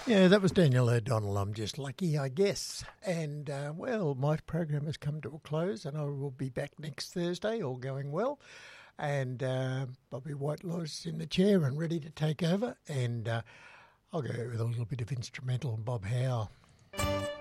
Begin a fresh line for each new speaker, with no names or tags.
Yeah, that was Daniel O'Donnell. I'm just lucky, I guess. And, well, my program has come to a close and I will be back next Thursday, all going well. And Bobby Whitelaw's in the chair and ready to take over. And I'll go with a little bit of instrumental Bob Howe.